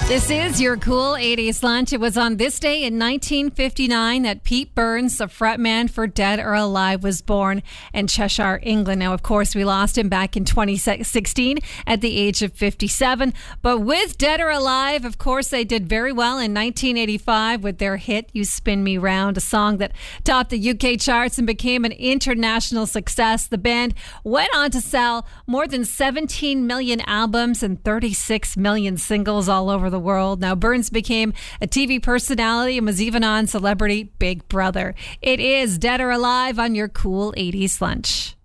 This is your cool 80s lunch. It was on this day in 1959 that Pete Burns, the frontman for Dead or Alive, was born in Cheshire, England. Now, of course, we lost him back in 2016 at the age of 57. But with Dead or Alive, of course, they did very well in 1985 with their hit You Spin Me Round, a song that topped the UK charts and became an international success. The band went on to sell more than 17 million albums and 36 million singles all over the world. Now, Burns became a TV personality and was even on Celebrity Big Brother. It is Dead or Alive on your cool 80s lunch.